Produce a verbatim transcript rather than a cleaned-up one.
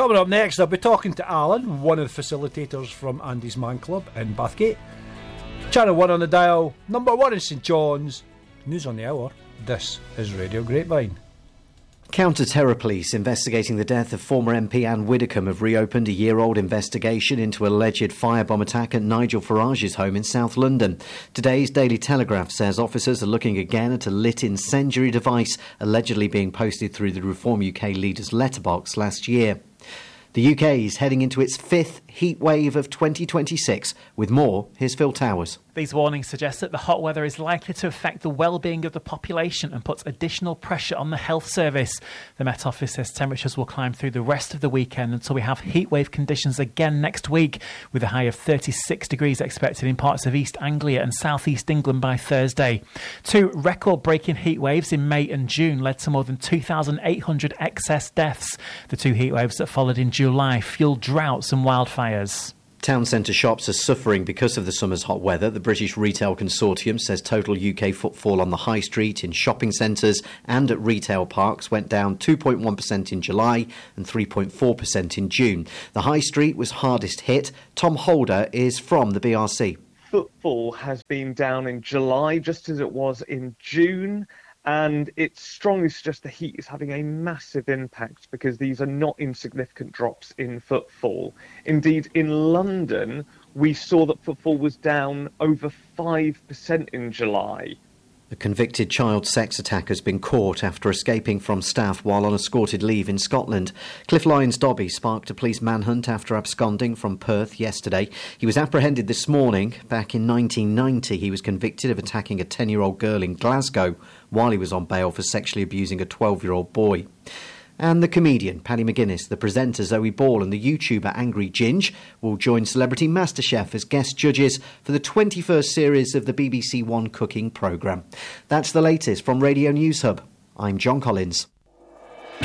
Coming up next, I'll be talking to Alan, one of the facilitators from Andy's Man Club in Bathgate. Channel one on the dial, number one in St John's. News on the hour. This is Radio Grapevine. Counter-terror police investigating the death of former M P Anne Widdecombe have reopened a year-old investigation into alleged firebomb attack at Nigel Farage's home in South London. Today's Daily Telegraph says officers are looking again at a lit incendiary device allegedly being posted through the Reform U K leader's letterbox last year. The U K is heading into its fifth heat wave of twenty twenty-six. With more, here's Phil Towers. These warnings suggest that the hot weather is likely to affect the well-being of the population and puts additional pressure on the health service. The Met Office says temperatures will climb through the rest of the weekend until we have heatwave conditions again next week, with a high of thirty-six degrees expected in parts of East Anglia and South East England by Thursday. Two record-breaking heatwaves in May and June led to more than two thousand eight hundred excess deaths. The two heatwaves that followed in July fueled droughts and wildfires. Town centre shops are suffering because of the summer's hot weather. The British Retail Consortium says total U K footfall on the high street, in shopping centres and at retail parks went down two point one percent in July and three point four percent in June. The high street was hardest hit. Tom Holder is from the B R C. Footfall has been down in July just as it was in June. And it strongly suggests the heat is having a massive impact because these are not insignificant drops in footfall. Indeed, in London, we saw that footfall was down over five percent in July. A convicted child sex attacker has been caught after escaping from staff while on escorted leave in Scotland. Cliff Lyons Dobby sparked a police manhunt after absconding from Perth yesterday. He was apprehended this morning. Back in nineteen ninety, he was convicted of attacking a ten-year-old girl in Glasgow while he was on bail for sexually abusing a twelve-year-old boy. And the comedian Paddy McGuinness, the presenter Zoe Ball and the YouTuber Angry Ginge will join Celebrity MasterChef as guest judges for the twenty-first series of the B B C One cooking programme. That's the latest from Radio News Hub. I'm John Collins.